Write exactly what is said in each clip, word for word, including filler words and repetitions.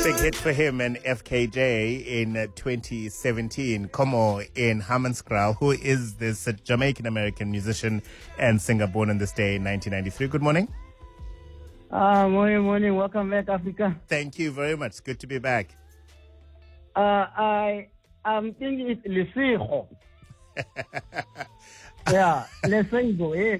Big hit for him and F K J in uh, twenty seventeen. Como in Hammanskraal, who is this uh, Jamaican-American musician and singer born on this day in nineteen ninety-three. Good morning. Uh, morning, morning. Welcome back, Africa. Thank you very much. It's good to be back. Uh, I am thinking it's Lesego. Yeah, Lesego, eh?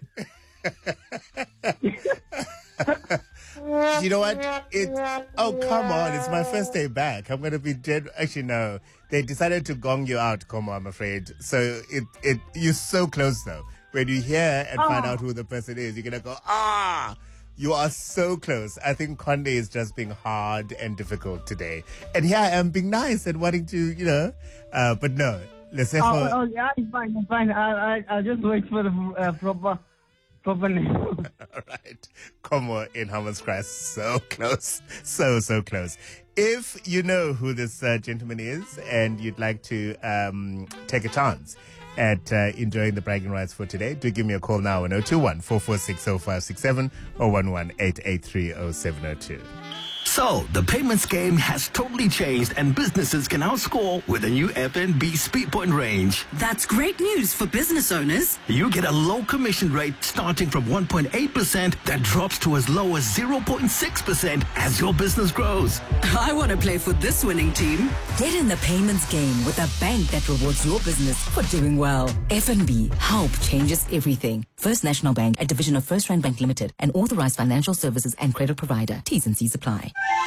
You know what? It. Oh, come on. It's my first day back. I'm going to be dead. Actually, no. They decided to gong you out, Como, I'm afraid. So it, it, you're so close, though. When you hear and find out who the person is, you're going to go, ah! You are so close. I think Conde is just being hard and difficult today. And here I am being nice and wanting to, you know, uh, but no. Let's say Oh, for... oh, yeah, it's fine, it's fine. I, I, I'll just wait for the uh, proper, proper name. All right. Como in Hammanskraal. So close. So, so close. If you know who this uh, gentleman is and you'd like to um, take a chance at uh, enjoying the bragging rights for today, do give me a call now on zero two one, four four six, zero five six seven or one one eight eight three zero seven zero two. So, the payments game has totally changed and businesses can now score with the new F N B SpeedPoint range. That's great news for business owners. You get a low commission rate starting from one point eight percent that drops to as low as zero point six percent as your business grows. I want to play for this winning team. Get in the payments game with a bank that rewards your business for doing well. F N B, help changes everything. First National Bank, a division of First Rand Bank Limited, an authorized financial services and credit provider. T's and C's apply.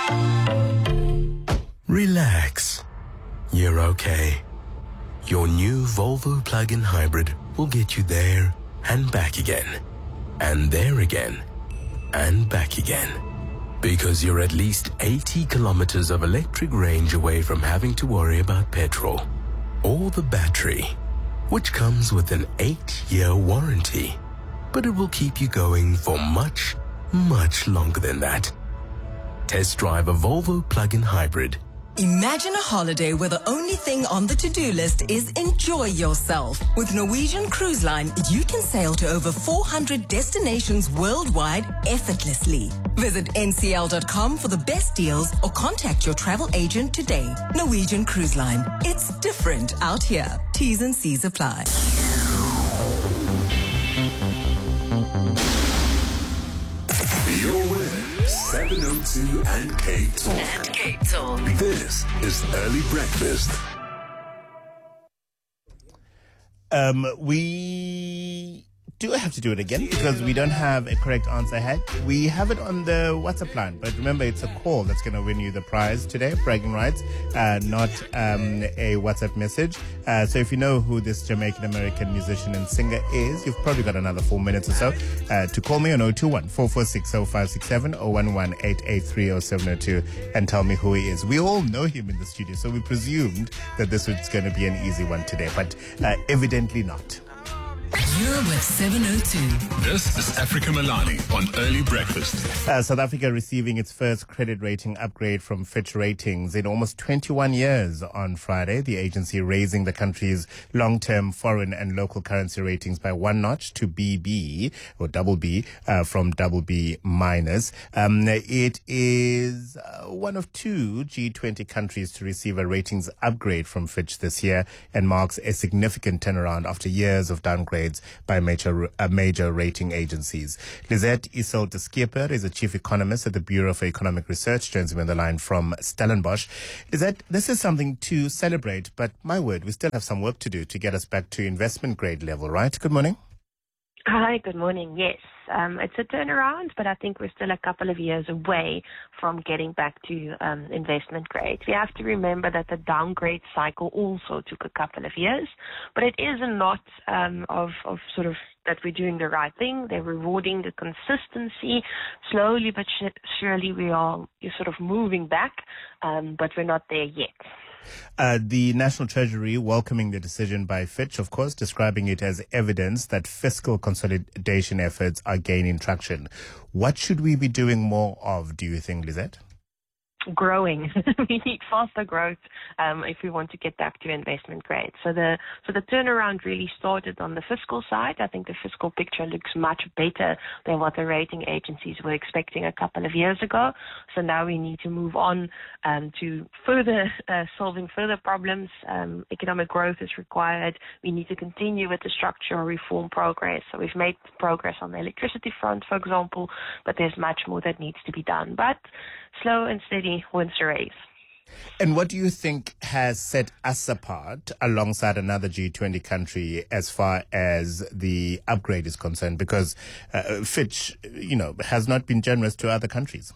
Relax. You're okay. Your new Volvo plug-in hybrid will get you there and back again. And there again. And back again. Because you're at least eighty kilometers of electric range away from having to worry about petrol or the battery, which comes with an eight-year warranty. But it will keep you going for much, much longer than that. Test drive a Volvo plug-in hybrid. Imagine a holiday where the only thing on the to-do list is enjoy yourself. With Norwegian Cruise Line, you can sail to over four hundred destinations worldwide effortlessly. Visit N C L dot com for the best deals or contact your travel agent today. Norwegian Cruise Line. It's different out here. T's and C's apply. You're with seven oh two and Cape Talk. And Cape Talk. This is Early Breakfast. Um, we do have to do it again because we don't have a correct answer ahead. We have it on the WhatsApp line, but remember it's a call that's going to win you the prize today, bragging rights, uh, not um, a WhatsApp message. Uh, so if you know who this Jamaican-American musician and singer is, you've probably got another four minutes or so uh, to call me on zero two one, four four six, zero five six seven or one one eight eight three zero seven zero two and tell me who he is. We all know him in the studio, so we presumed that this was going to be an easy one today, but uh, evidently not. You're with seven oh two. This is Africa Milani on Early Breakfast. Uh, South Africa receiving its first credit rating upgrade from Fitch Ratings in almost twenty-one years on Friday. The agency raising the country's long-term foreign and local currency ratings by one notch to B B or double B uh, from double B minus. Um, it is uh, one of two G twenty countries to receive a ratings upgrade from Fitch this year and marks a significant turnaround after years of downgrades by major uh, major rating agencies. Lizette Isolt de Schipper is a chief economist at the Bureau for Economic Research, joins me on the line from Stellenbosch. Lizette, this is something to celebrate, but my word, we still have some work to do to get us back to investment grade level, right? Good morning. Hi, good morning. Yes, um, it's a turnaround, but I think we're still a couple of years away from getting back to um, investment grade. We have to remember that the downgrade cycle also took a couple of years, but it is a lot um, of, of sort of that we're doing the right thing. They're rewarding the consistency. Slowly but surely we are you're sort of moving back, um, but we're not there yet. Uh, the National Treasury welcoming the decision by Fitch, of course, describing it as evidence that fiscal consolidation efforts are gaining traction. What should we be doing more of, do you think, Lizette? growing. We need faster growth um, if we want to get back to investment grade. So the so the turnaround really started on the fiscal side. I think the fiscal picture looks much better than what the rating agencies were expecting a couple of years ago. So now we need to move on um, to further uh, solving further problems. Um, economic growth is required. We need to continue with the structural reform progress. So we've made progress on the electricity front, for example, but there's much more that needs to be done. But slow and steady wins the race. And what do you think has set us apart alongside another G twenty country as far as the upgrade is concerned? Because uh, Fitch, you know, has not been generous to other countries.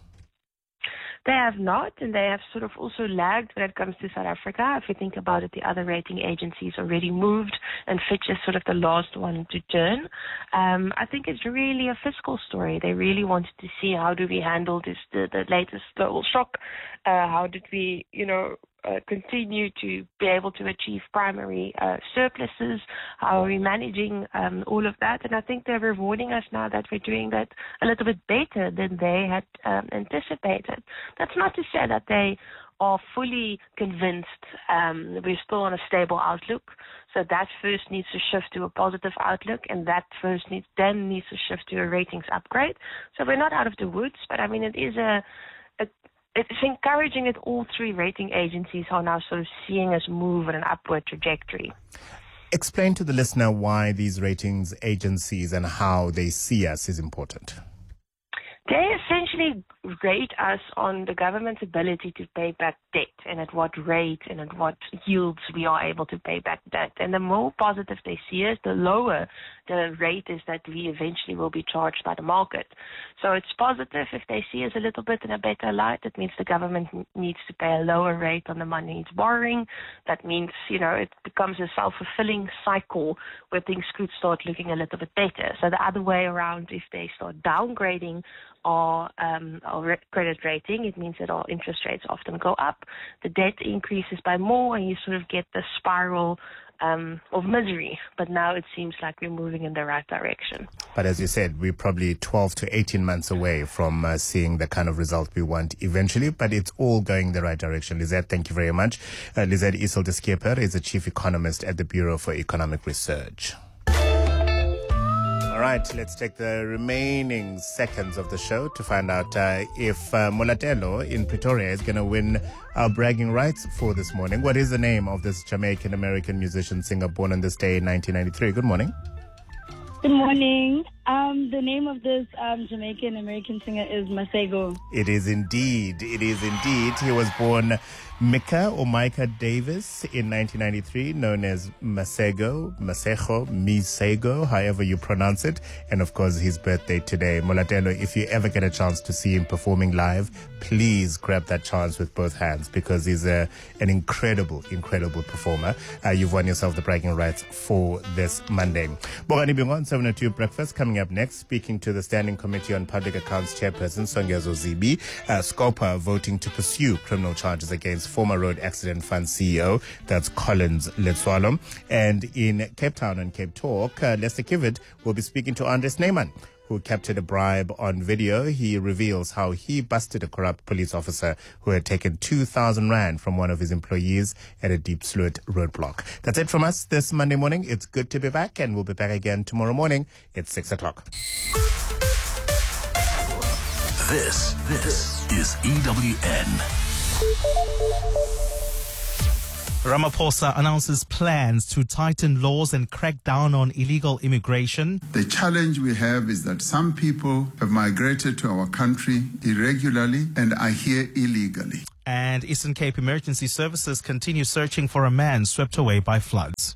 They have not, and they have sort of also lagged when it comes to South Africa. If you think about it, the other rating agencies already moved, and Fitch is sort of the last one to turn. Um, I think it's really a fiscal story. They really wanted to see how do we handle this, the, the latest global shock. Uh, how did we, you know, uh, continue to be able to achieve primary uh, surpluses? How are we managing um, all of that? And I think they're rewarding us now that we're doing that a little bit better than they had um, anticipated. That's not to say that they are fully convinced um, we're still on a stable outlook. So that first needs to shift to a positive outlook, and that first needs then needs to shift to a ratings upgrade. So we're not out of the woods, but I mean it is a, a it's encouraging that all three rating agencies are now sort of seeing us move in an upward trajectory. Explain to the listener why these ratings agencies and how they see us is important. They essentially rate us on the government's ability to pay back debt and at what rate and at what yields we are able to pay back debt. And the more positive they see us, the lower the rate is that we eventually will be charged by the market. So it's positive if they see us a little bit in a better light. That means the government needs to pay a lower rate on the money it's borrowing. That means, you know, it becomes a self-fulfilling cycle where things could start looking a little bit better. So the other way around, if they start downgrading our, um, our credit rating, it means that our interest rates often go up. The debt increases by more, and you sort of get the spiral um, of misery. But now it seems like we're moving in the right direction. But as you said, we're probably twelve to eighteen months away from uh, seeing the kind of result we want eventually, but it's all going the right direction. Lizette, thank you very much. Uh, Lizette Isolde-Schepper is the Chief Economist at the Bureau for Economic Research. All right, let's take the remaining seconds of the show to find out uh, if uh, Molatelo in Pretoria is going to win our bragging rights for this morning. What is the name of this Jamaican-American musician singer born on this day in nineteen ninety-three? Good morning. Good morning. Um, the name of this um, Jamaican-American singer is Masego. It is indeed. It is indeed. He was born Micah or Micah Davis in nineteen ninety-three, known as Masego, Masejo, Misego, however you pronounce it. And of course, his birthday today. Molatelo, if you ever get a chance to see him performing live, please grab that chance with both hands because he's a, an incredible, incredible performer. Uh, you've won yourself the bragging rights for this Monday. Bongani Bingon, seven oh two Breakfast, coming up next, speaking to the Standing Committee on Public Accounts Chairperson Songezo Zibi. Uh, Scopa voting to pursue criminal charges against former Road Accident Fund C E O, that's Collins Letswalo. And in Cape Town and Cape Talk, uh, Lester Kivid will be speaking to Andres Neyman, who captured a bribe on video. He reveals how he busted a corrupt police officer who had taken two thousand rand from one of his employees at a Deep Sloot roadblock. That's it from us this Monday morning. It's good to be back, and we'll be back again tomorrow morning at six o'clock. This, this is E W N. Ramaphosa announces plans to tighten laws and crack down on illegal immigration. The challenge we have is that some people have migrated to our country irregularly and are here illegally. And Eastern Cape Emergency Services continue searching for a man swept away by floods.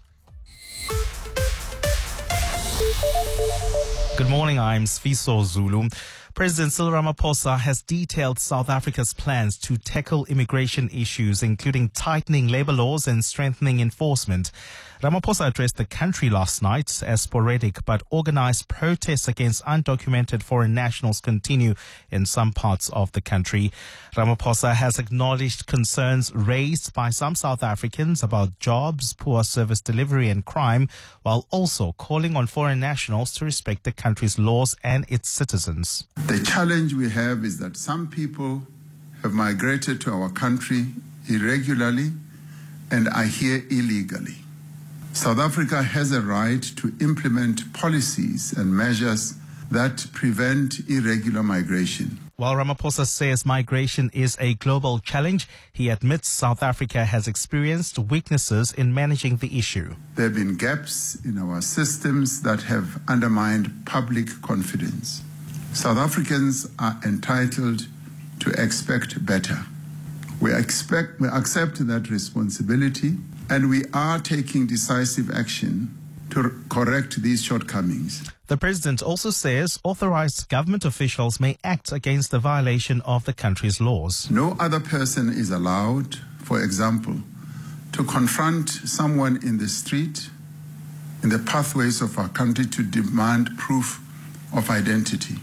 Good morning, I'm Sfiso Zulu. President Cyril Ramaphosa has detailed South Africa's plans to tackle immigration issues, including tightening labor laws and strengthening enforcement. Ramaphosa addressed the country last night as sporadic but organized protests against undocumented foreign nationals continue in some parts of the country. Ramaphosa has acknowledged concerns raised by some South Africans about jobs, poor service delivery and crime, while also calling on foreign nationals to respect the country's laws and its citizens. The challenge we have is that some people have migrated to our country irregularly and are here illegally. South Africa has a right to implement policies and measures that prevent irregular migration. While Ramaphosa says migration is a global challenge, he admits South Africa has experienced weaknesses in managing the issue. There have been gaps in our systems that have undermined public confidence. South Africans are entitled to expect better. We expect, we accept that responsibility, and we are taking decisive action to correct these shortcomings. The president also says authorized government officials may act against the violation of the country's laws. No other person is allowed, for example, to confront someone in the street, in the pathways of our country, to demand proof of identity.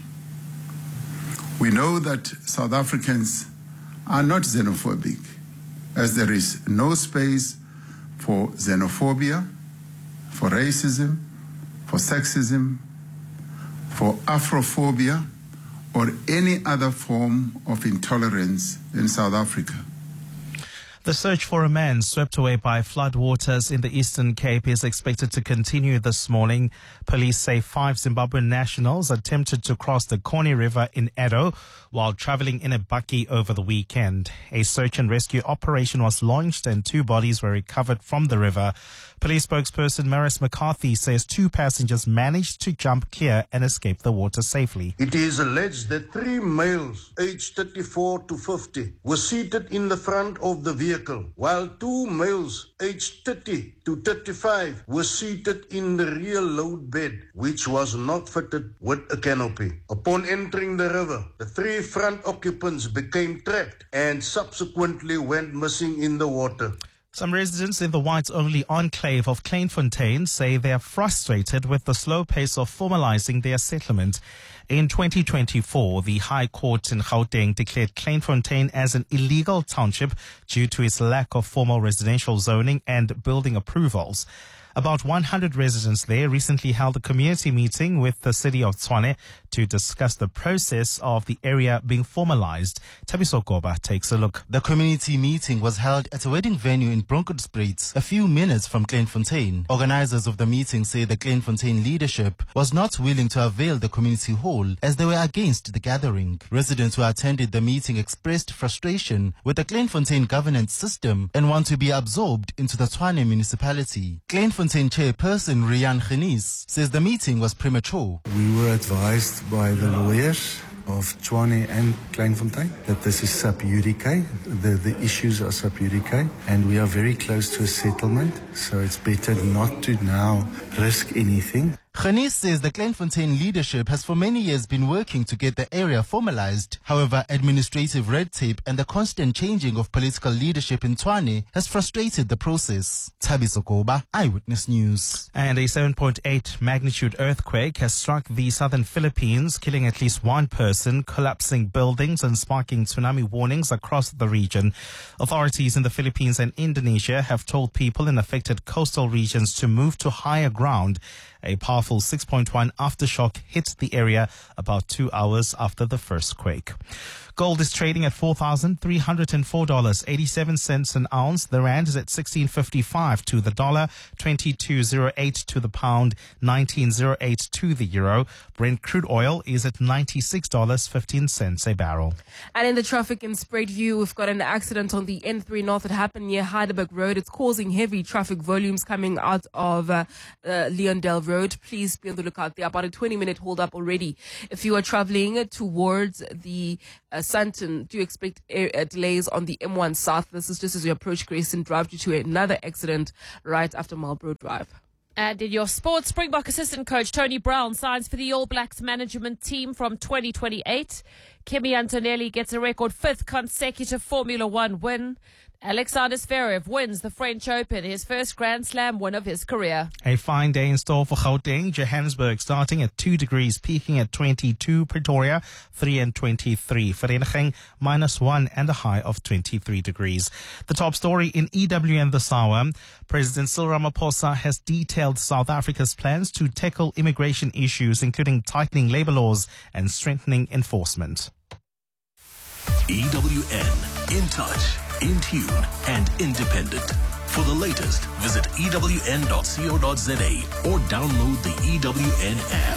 We know that South Africans are not xenophobic, as there is no space for xenophobia, for racism, for sexism, for Afrophobia, or any other form of intolerance in South Africa. The search for a man swept away by floodwaters in the Eastern Cape is expected to continue this morning. Police say five Zimbabwean nationals attempted to cross the Koni River in Edo while traveling in a bakkie over the weekend. A search and rescue operation was launched and two bodies were recovered from the river. Police spokesperson Maris McCarthy says two passengers managed to jump clear and escape the water safely. It is alleged that three males aged thirty-four to fifty were seated in the front of the vehicle, while two males aged thirty to thirty-five were seated in the rear load bed, which was not fitted with a canopy. Upon entering the river, the three front occupants became trapped and subsequently went missing in the water. Some residents in the whites-only enclave of Kleinfontein say they are frustrated with the slow pace of formalizing their settlement. In twenty twenty-four, the High Court in Gauteng declared Kleinfontein as an illegal township due to its lack of formal residential zoning and building approvals. About one hundred residents there recently held a community meeting with the city of Tshwane to discuss the process of the area being formalized. Tabiso Goba takes a look. The community meeting was held at a wedding venue in Bronkhorstspruit, a few minutes from Kleinfontein. Organizers of the meeting say the Kleinfontein leadership was not willing to avail the community hall as they were against the gathering. Residents who attended the meeting expressed frustration with the Kleinfontein governance system and want to be absorbed into the Tshwane municipality. Kleinfontein chairperson Rian Genis says the meeting was premature. We were advised by the lawyers of Tshwane and Kleinfontein that this is sub judice, the, the issues are sub judice, and we are very close to a settlement, so it's better not to now risk anything. Genis says the Kleinfontein leadership has for many years been working to get the area formalized. However, administrative red tape and the constant changing of political leadership in Tshwane has frustrated the process. Tabiso Goba, Eyewitness News. And a seven point eight magnitude earthquake has struck the southern Philippines, killing at least one person, collapsing buildings and sparking tsunami warnings across the region. Authorities in the Philippines and Indonesia have told people in affected coastal regions to move to higher ground. A powerful six point one aftershock hit the area about two hours after the first quake. Gold is trading at four thousand three hundred four dollars and eighty-seven cents an ounce. The rand is at sixteen fifty-five to the dollar, twenty-two oh eight to the pound, nineteen oh eight to the euro. Brent crude oil is at ninety-six dollars and fifteen cents a barrel. And in the traffic in Spruitview, we've got an accident on the N three North that happened near Heidelberg Road. It's causing heavy traffic volumes coming out of uh, uh, Leondale Road. Please be on the lookout. There about a twenty minute hold up already. If you are traveling towards the uh, Sandton, do expect uh, delays on the M one South. This is just as you approach Grayson Drive due to another accident right after Marlborough Drive. And in your sports, Springbok assistant coach Tony Brown signs for the All Blacks management team from twenty twenty-eight. Kimi Antonelli gets a record fifth consecutive Formula One win. Alexander Zverev wins the French Open, his first Grand Slam win of his career. A fine day in store for Gauteng. Johannesburg starting at two degrees, peaking at twenty-two. Pretoria, three and twenty-three. Vereeniging, minus one and a high of twenty-three degrees. The top story in E W N this hour. President Cyril Ramaphosa has detailed South Africa's plans to tackle immigration issues, including tightening labor laws and strengthening enforcement. E W N. In touch, in tune, and independent. For the latest, visit E W N dot co dot za or download the E W N app.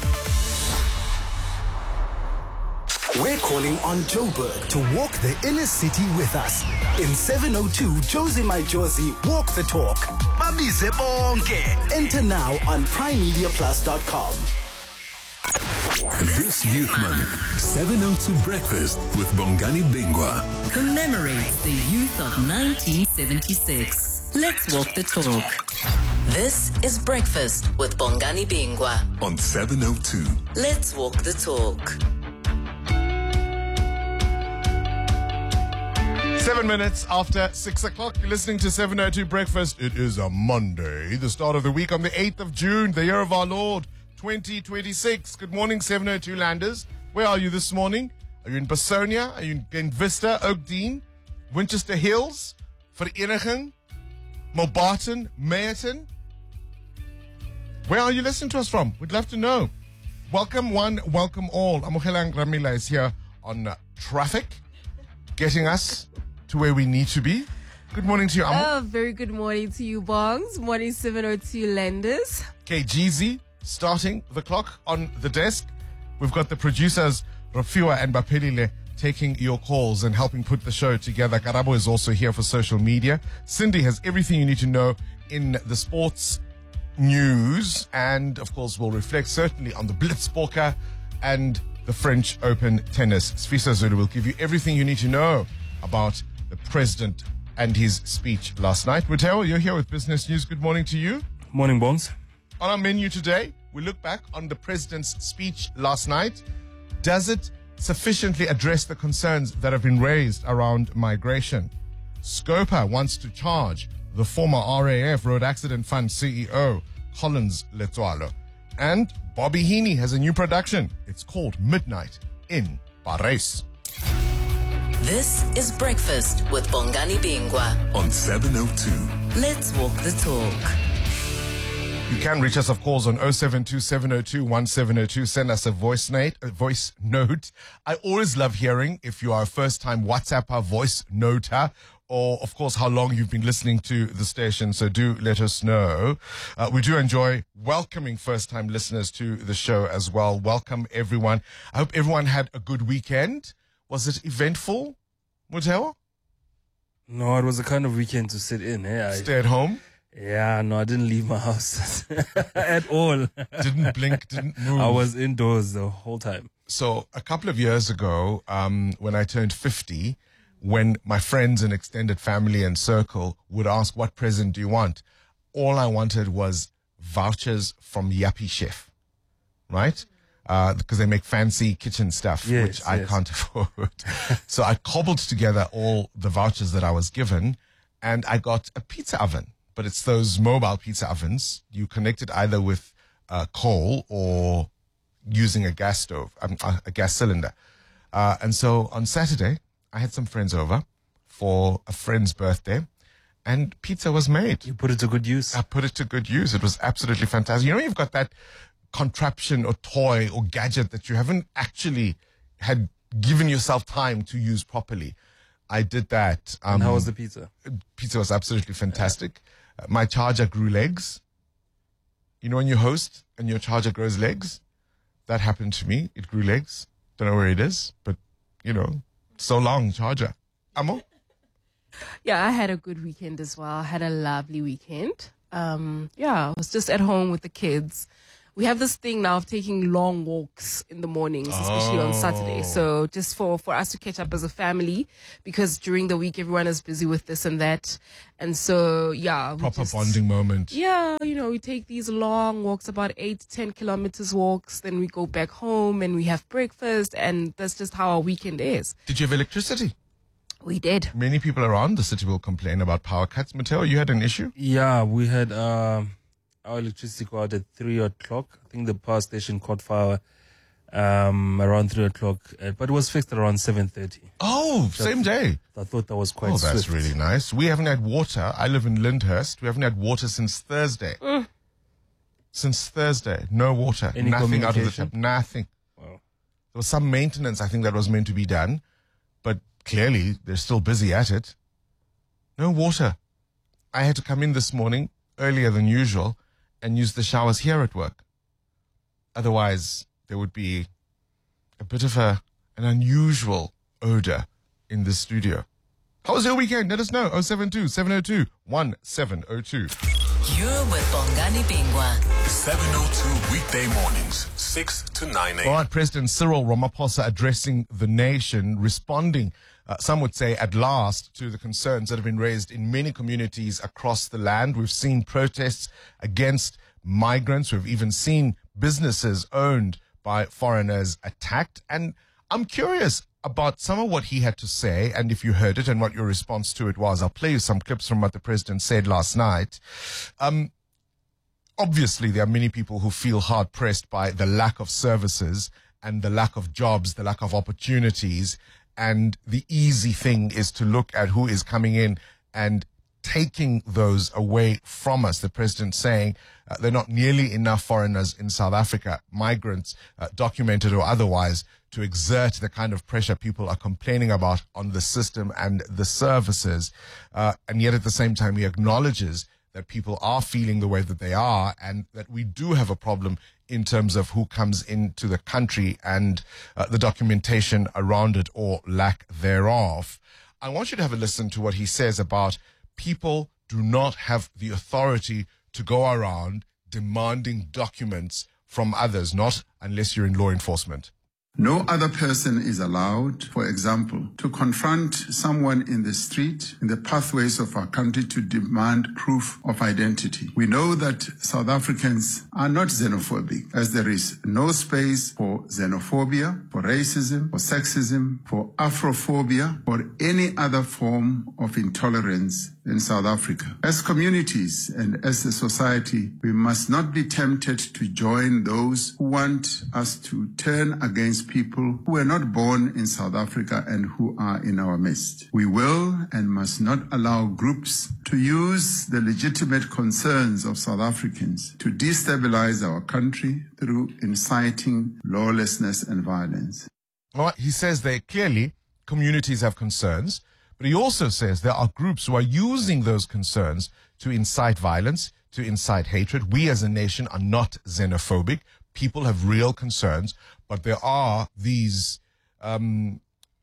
We're calling on Joburg to walk the inner city with us. In seven oh two, Josie My Josie, walk the talk. Babize bonke. Enter now on prime media plus dot com. This youth month, seven oh two Breakfast with Bongani Bingwa. Commemorates the youth of nineteen seventy-six. Let's walk the talk. This is Breakfast with Bongani Bingwa on seven oh two. Let's walk the talk. Seven minutes after six o'clock, you're listening to seven oh two Breakfast. It is a Monday, the start of the week on the eighth of June, the year of our Lord, twenty twenty-six. Good morning, seven oh two Landers. Where are you this morning? Are you in Basonia? Are you in Vista, Oakdean, Winchester Hills, Vereniging, Mobarton, Meyerton? Where are you listening to us from? We'd love to know. Welcome one, welcome all. Amogelang Ramila is here on uh, traffic, getting us to where we need to be. Good morning to you, Amo. Oh, very good morning to you, Bongs. Morning, seven oh two Lenders. K G Z starting the clock on the desk. We've got the producers, Rafiwa and Bapelile, taking your calls and helping put the show together. Karabo is also here for social media. Cindy has everything you need to know in the sports news. And, of course, we'll reflect certainly on the Blitzpoker and the French Open tennis. Sfisa Zulu will give you everything you need to know about the president and his speech last night. Mateo, you're here with business news. Good morning to you. Morning, Bongs. On our menu today, we look back on the president's speech last night. Does it sufficiently address the concerns that have been raised around migration? Scopa wants to charge the former R A F Road Accident Fund C E O, Collins Letswalo. And Bobby Heaney has a new production. It's called Midnight in Paris. This is Breakfast with Bongani Bingwa on seven oh two. Let's walk the talk. You can reach us, of course, on oh seven two, seven oh two, one seven oh two. Send us a voice note, a voice note. I always love hearing if you are a first-time WhatsApper, voice noter, or, of course, how long you've been listening to the station. So do let us know. Uh, we do enjoy welcoming first-time listeners to the show as well. Welcome, everyone. I hope everyone had a good weekend. Was it eventful, Muteo? No, it was a kind of weekend to sit in. Eh? I, Stay at home? Yeah, no, I didn't leave my house at all. Didn't blink, didn't move. I was indoors the whole time. So a couple of years ago, um, when I turned fifty, when my friends and extended family and circle would ask, what present do you want? All I wanted was vouchers from Yappy Chef, right? Uh, because they make fancy kitchen stuff, yes, which I yes. can't afford. So I cobbled together all the vouchers that I was given, and I got a pizza oven. But it's those mobile pizza ovens. You connect it either with uh, coal or using a gas stove, um, a gas cylinder. Uh, and so on Saturday, I had some friends over for a friend's birthday, and pizza was made. You put it to good use? I put it to good use. It was absolutely fantastic. You know, you've got that contraption or toy or gadget that you haven't actually had given yourself time to use properly. I did that. Um, and how was the pizza? Pizza was absolutely fantastic. Yeah. Uh, my charger grew legs. You know when you host and your charger grows legs? That happened to me. It grew legs. Don't know where it is, but, you know, so long, charger. Amo? Yeah, I had a good weekend as well. I had a lovely weekend. Um, yeah, I was just at home with the kids. We have this thing now of taking long walks in the mornings, especially oh. on Saturday. So just for, for us to catch up as a family, because during the week, everyone is busy with this and that. And so, yeah. Proper just, bonding moment. Yeah, you know, we take these long walks, about eight to ten kilometers walks. Then we go back home and we have breakfast. And that's just how our weekend is. Did you have electricity? We did. Many people around the city will complain about power cuts. Mateo, you had an issue? Yeah, we had... Uh... Our electricity go out at three o'clock. I think the power station caught fire um, around three o'clock, uh, but it was fixed around seven thirty. Oh, so same day. I thought that was quite Oh, that's swift. really nice. We haven't had water. I live in Lyndhurst. We haven't had water since Thursday. Mm. Since Thursday. No water. Any Nothing out of the communication? tap. Nothing. Wow. There was some maintenance, I think, that was meant to be done, but clearly they're still busy at it. No water. I had to come in this morning earlier than usual and use the showers here at work. Otherwise, there would be a bit of a an unusual odor in the studio. How was your weekend? Let us know. oh seven two, seven oh two, one seven oh two. You're with Bongani Bingwa. seven oh two weekday mornings, six to nine a.m. All right, President Cyril Ramaphosa addressing the nation, responding, uh, some would say at last, to the concerns that have been raised in many communities across the land. We've seen protests against migrants. We've even seen businesses owned by foreigners attacked. And I'm curious about some of what he had to say, and if you heard it and what your response to it was. I'll play you some clips from what the president said last night. Um, obviously, there are many people who feel hard-pressed by the lack of services and the lack of jobs, the lack of opportunities, and the easy thing is to look at who is coming in and taking those away from us. The president saying uh, there are not nearly enough foreigners in South Africa, migrants, uh, documented or otherwise, to exert the kind of pressure people are complaining about on the system and the services. Uh, and yet at the same time, he acknowledges that people are feeling the way that they are and that we do have a problem in terms of who comes into the country and uh, the documentation around it or lack thereof. I want you to have a listen to what he says about people do not have the authority to go around demanding documents from others, not unless you're in law enforcement. No other person is allowed, for example, to confront someone in the street, in the pathways of our country to demand proof of identity. We know that South Africans are not xenophobic, as there is no space for xenophobia, for racism, for sexism, for Afrophobia, or any other form of intolerance in South Africa. As communities and as a society, we must not be tempted to join those who want us to turn against people who were not born in South Africa and who are in our midst. We will and must not allow groups to use the legitimate concerns of South Africans to destabilize our country through inciting lawlessness and violence. All right, he says that clearly communities have concerns, but he also says there are groups who are using those concerns to incite violence, to incite hatred. We as a nation are not xenophobic. People have real concerns, but there are these, um,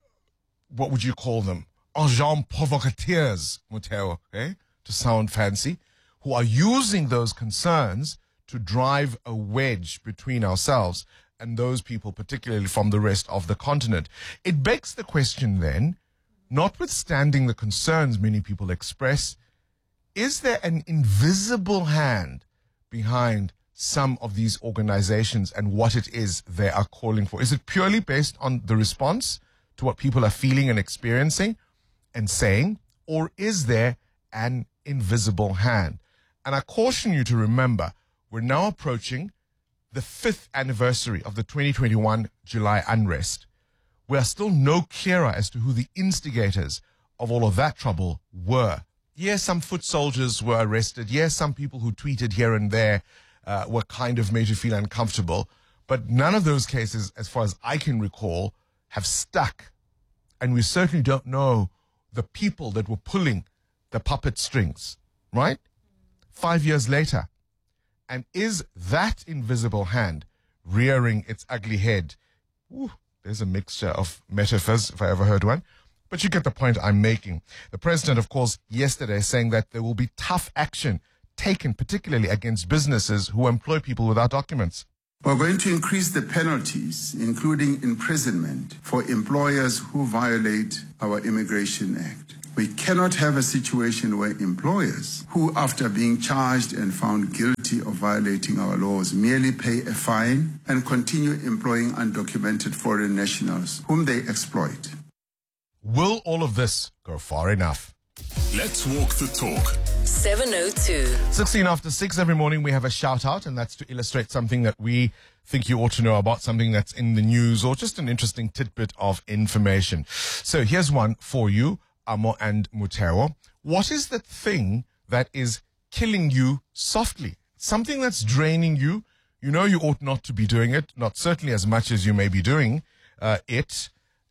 what would you call them? Agents provocateurs, Muteo, okay, to sound fancy, who are using those concerns to drive a wedge between ourselves and those people, particularly from the rest of the continent. It begs the question then, notwithstanding the concerns many people express, is there an invisible hand behind some of these organizations and what it is they are calling for? Is it purely based on the response to what people are feeling and experiencing and saying, or is there an invisible hand? And I caution you to remember, we're now approaching the fifth anniversary of the twenty twenty-one July unrest. We are still no clearer as to who the instigators of all of that trouble were. Yes, some foot soldiers were arrested. Yes, some people who tweeted here and there uh, were kind of made to feel uncomfortable. But none of those cases, as far as I can recall, have stuck. And we certainly don't know the people that were pulling the puppet strings, right? Five years later. And is that invisible hand rearing its ugly head? Ooh, there's a mixture of metaphors, if I ever heard one. But you get the point I'm making. The president, of course, yesterday saying that there will be tough action taken, particularly against businesses who employ people without documents. We're going to increase the penalties, including imprisonment, for employers who violate our Immigration Act. We cannot have a situation where employers who, after being charged and found guilty of violating our laws, merely pay a fine and continue employing undocumented foreign nationals whom they exploit. Will all of this go far enough? Let's walk the talk. seven oh two. sixteen after six every morning we have a shout out, and that's to illustrate something that we think you ought to know about, something that's in the news or just an interesting tidbit of information. So here's one for you, Amo and Muteo. What is the thing that is killing you softly? Something that's draining you. You know you ought not to be doing it, not certainly as much as you may be doing uh, it.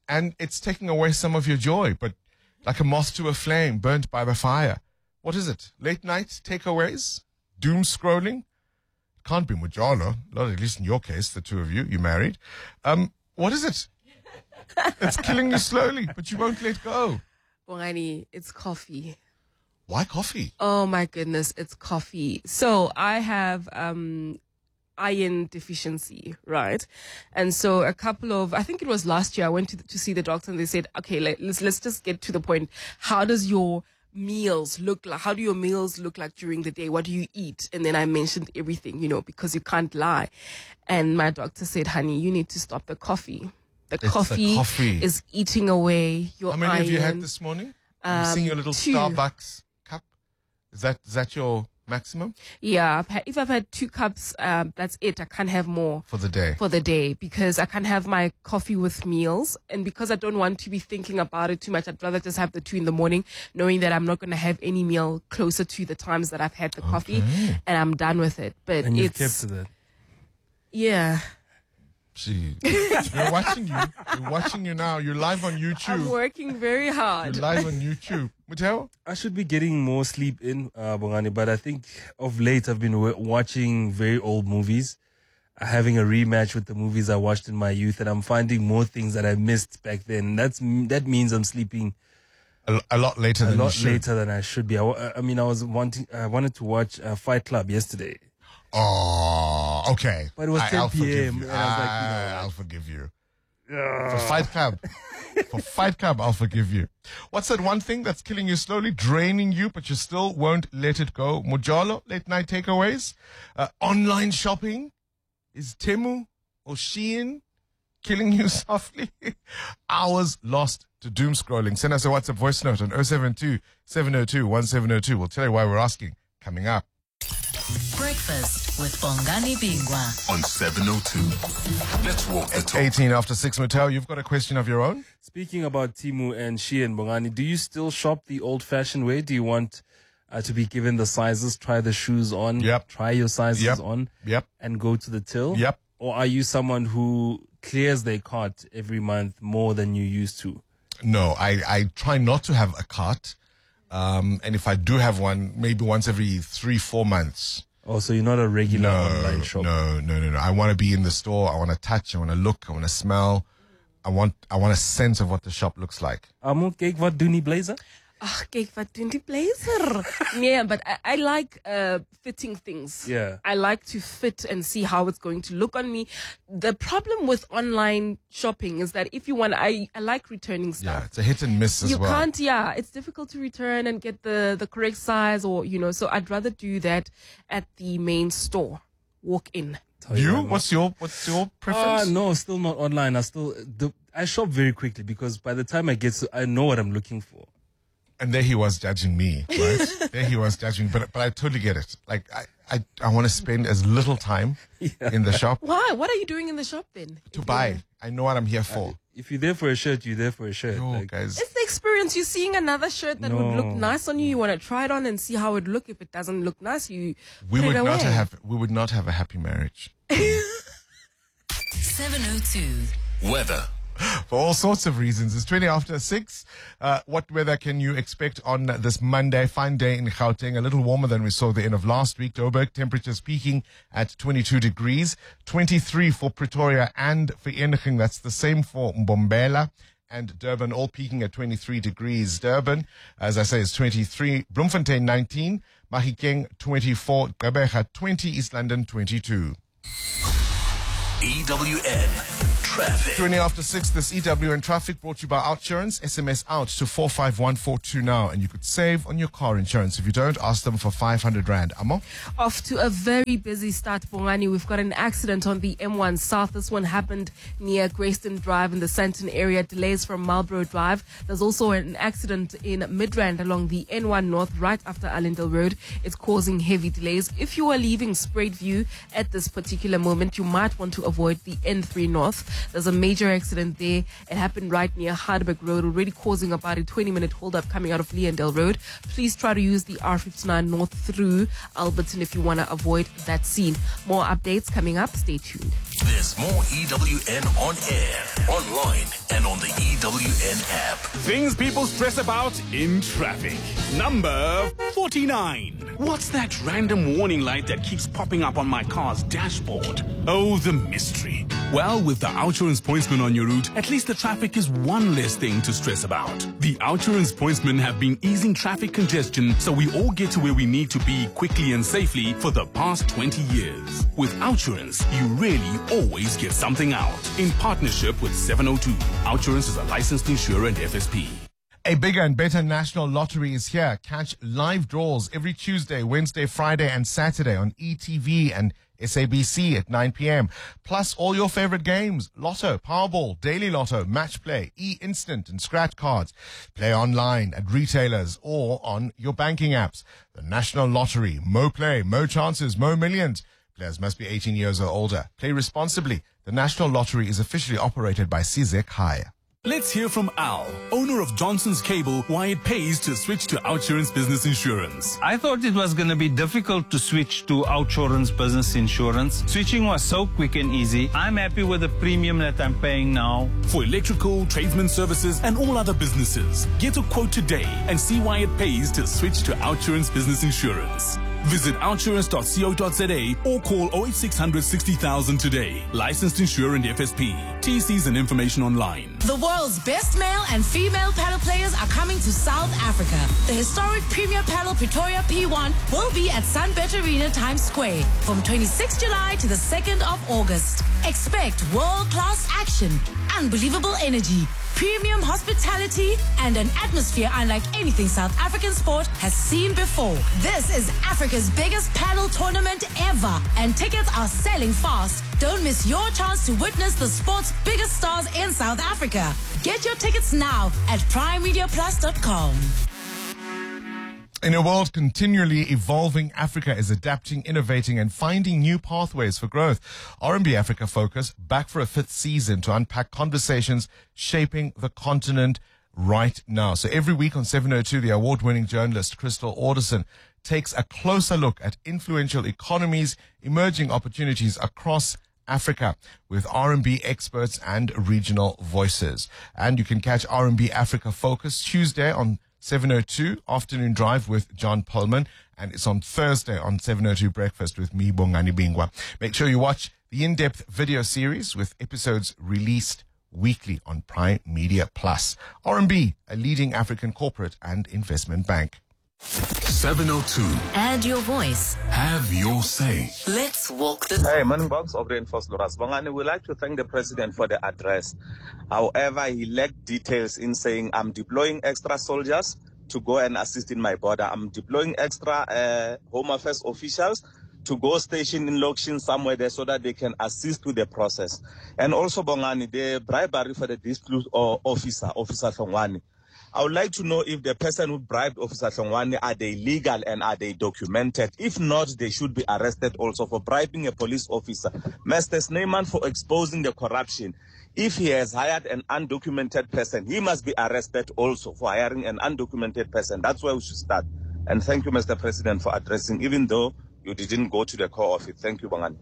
and it's taking away some of your joy, but like a moth to a flame, burnt by the fire. What is it? Late night takeaways? Doom scrolling? Can't be Mujala, not at least in your case, the two of you, you married. Um, what is it? It's killing you slowly, but you won't let go. Bongani, it's coffee. Why coffee? Oh my goodness, it's coffee. So I have um iron deficiency, right? And so a couple of, I think it was last year, I went to, to see the doctor and they said, okay, let, let's let's just get to the point. How does your meals look like? How do your meals look like during the day? What do you eat? And then I mentioned everything, you know, because you can't lie. And my doctor said, honey, you need to stop the coffee. The It's the coffee, coffee. is eating away your How many iron. have you had this morning? I'm Um, seeing your little two. Starbucks cup. Is that is that your maximum Yeah, I've had, if I've had two cups, um, that's it. I can't have more for the day? for the day because I can't have my coffee with meals. And because I don't want to be thinking about it too much, I'd rather just have the two in the morning, knowing that I'm not going to have any meal closer to the times that I've had the coffee, and I'm done with it. But And you've it's, kept to that. yeah, Gee, we're watching you. We're watching you now. You're live on YouTube. I'm working very hard. You're live on YouTube. Mateo? I should be getting more sleep in, uh, Bongani, but I think of late I've been w- watching very old movies, uh, having a rematch with the movies I watched in my youth, and I'm finding more things that I missed back then. That's that means I'm sleeping a, a lot later a than you lot should. later than I should be. I, wa- I mean, I was wanting, I wanted to watch uh, Fight Club yesterday. Oh, okay. But it was I, ten I'll forgive p.m. you. and I was like, you know I- what? I'll forgive you. For Fight Club. For Fight Club, I'll forgive you. What's that one thing that's killing you slowly, draining you, but you still won't let it go? Mojalo, late night takeaways, uh, online shopping. Is Temu or Shein killing you softly? Hours lost to doom scrolling. Send us a WhatsApp voice note on oh seven two, seven oh two, one seven oh two. We'll tell you why we're asking. Coming up. Breakfast with Bongani Bingwa. On seven oh two. Let's walk the talk. eighteen after six, Mattel, you've got a question of your own? Speaking about Timu and Shein, Bongani, do you still shop the old-fashioned way? Do you want uh, to be given the sizes, try the shoes on, Yep. try your sizes Yep. on, Yep. and go to the till? Yep. Or are you someone who clears their cart every month more than you used to? No, I, I try not to have a cart. Um, and if I do have one, maybe once every three, four months. Oh, so you're not a regular no, online shopper? No, no, no, no. I want to be in the store. I want to touch. I want to look. I want to smell. I want, I want a sense of what the shop looks like. Amo, kyk wat doen die blazer? Ach, kyk, wat doen die blazer? Yeah, but I, I like uh, fitting things. Yeah. I like to fit and see how it's going to look on me. The problem with online shopping is that if you want, I, I like returning stuff. Yeah, it's a hit and miss as You well. can't, yeah, it's difficult to return and get the, the correct size or, you know, so I'd rather do that at the main store. Walk in. You? What's your, what's your preference? Ah, no, still not online. I still, the, I shop very quickly because by the time I get to, I know what I'm looking for. And there he was judging me, right? There he was judging, but but I totally get it. Like I I, I want to spend as little time Yeah. in the shop Why? What are you doing in the shop then? to buy. I know what I'm here for. If you're there for a shirt, you're there for a shirt. No, Like, guys. It's the experience. You're seeing another shirt that would look No. nice on you. You want to try it on and see how it look. If it doesn't look nice, you We put would it not away. have we would not have a happy marriage. seven oh two. Weather. For all sorts of reasons. It's twenty after six. Uh, what weather can you expect on this Monday? Fine day in Gauteng. A little warmer than we saw the end of last week. Joburg, temperatures peaking at twenty-two degrees. twenty-three for Pretoria and for Eniging. That's the same for Mbombela and Durban, all peaking at twenty-three degrees. Durban, as I say, is twenty-three. Bloemfontein, nineteen. Mahikeng, twenty-four. Gqeberha, twenty. East London, twenty-two. E W N Traffic. twenty after six, this E W N traffic brought to you by Outsurance. S M S out to four five one four two now, and you could save on your car insurance. If you don't, ask them for five hundred rand. Amo? Off to a very busy start, Bongani. We've got an accident on the M one South. This one happened near Grayston Drive in the Sandton area. Delays from Marlborough Drive. There's also an accident in Midrand along the N one North right after Allendale Road. It's causing heavy delays. If you are leaving Spruit View at this particular moment, you might want to avoid the N three North. There's a major accident there. It happened right near Heidelberg Road, already causing about a twenty minute holdup coming out of Leondale Road. Please try to use the R fifty-nine north through Alberton if you want to avoid that scene. More updates coming up. Stay tuned. There's more E W N on air, online, and on the E W N app. Things people stress about in traffic. Number forty-nine. What's that random warning light that keeps popping up on my car's dashboard? Oh, the mystery. Well, with the Outsurance Pointsman on your route, at least the traffic is one less thing to stress about. The Outsurance Pointsmen have been easing traffic congestion so we all get to where we need to be quickly and safely for the past twenty years. With Outsurance, you really always get something out. In partnership with seven oh two. Outsurance is a licensed insurer and F S P. A bigger and better national lottery is here. Catch live draws every Tuesday, Wednesday, Friday, and Saturday on E T V and S A B C at nine p.m. Plus all your favorite games: Lotto, Powerball, Daily Lotto, Match Play, E-Instant, and Scratch Cards. Play online at retailers or on your banking apps. The National Lottery. Mo play, mo chances, mo millions. Players must be eighteen years or older. Play responsibly. The National Lottery is officially operated by C Z E C High. Let's hear from Al, owner of Johnson's Cable, why it pays to switch to Outsurance Business Insurance. I thought it was going to be difficult to switch to Outsurance Business Insurance. Switching was so quick and easy. I'm happy with the premium that I'm paying now. For electrical, tradesman services, and all other businesses, get a quote today and see why it pays to switch to Outsurance Business Insurance. Visit outsurance dot co dot za or call oh eight six hundred sixty thousand today. Licensed insurer and F S P. T Cs and information online. The world's best male and female paddle players are coming to South Africa. The historic Premier Paddle Pretoria P one will be at Sunbet Arena Times Square from twenty-sixth of July to the second of August. Expect world-class action, unbelievable energy, premium hospitality, and an atmosphere unlike anything South African sport has seen before. This is Africa's biggest paddle tournament ever, and tickets are selling fast. Don't miss your chance to witness the sport's biggest stars in South Africa. Get your tickets now at prime media plus dot com. In a world continually evolving, Africa is adapting, innovating, and finding new pathways for growth. R and B Africa Focus back for a fifth season to unpack conversations shaping the continent right now. So every week on seven oh two, the award-winning journalist Crystal Alderson takes a closer look at influential economies, emerging opportunities across Africa with R and B experts and regional voices. And you can catch R and B Africa Focus Tuesday on seven oh two Afternoon Drive with John Pullman, and it's on Thursday on seven oh two Breakfast with me, Bongani Bingwa. Make sure you watch the in-depth video series with episodes released weekly on Prime Media Plus. R and B, a leading African corporate and investment bank. seven oh two. Add your voice. Have your say. Let's walk the... Hey, morning, box of Reinforced Loras. Bongani, we'd like to thank the president for the address. However, he lacked details in saying, I'm deploying extra soldiers to go and assist in my border. I'm deploying extra uh, Home Affairs officials to go station in Lokshin somewhere there so that they can assist with the process. And also, Bongani, the bribery for the dispute officer, Officer Thongwani. I would like to know if the person who bribed Officer Thongwani, are they legal and are they documented? If not, they should be arrested also for bribing a police officer. Mister Snyman for exposing the corruption. If he has hired an undocumented person, he must be arrested also for hiring an undocumented person. That's where we should start. And thank you, Mister President, for addressing, even though you didn't go to the core of it. Thank you, Bongani.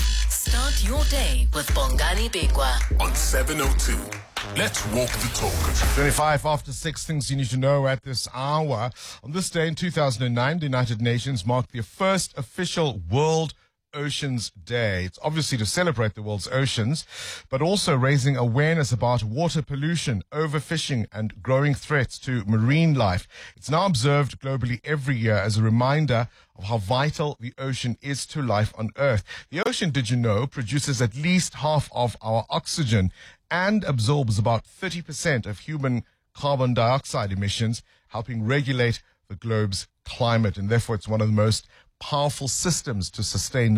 Start your day with Bongani Bingwa on seven oh two. Let's walk the talk. twenty-five after six, things you need to know at this hour. On this day in two thousand nine, the United Nations marked their first official World Oceans Day. It's obviously to celebrate the world's oceans, but also raising awareness about water pollution, overfishing, and growing threats to marine life. It's now observed globally every year as a reminder of how vital the ocean is to life on Earth. The ocean, did you know, produces at least half of our oxygen and absorbs about thirty percent of human carbon dioxide emissions, helping regulate the globe's climate. And therefore, it's one of the most powerful systems to sustain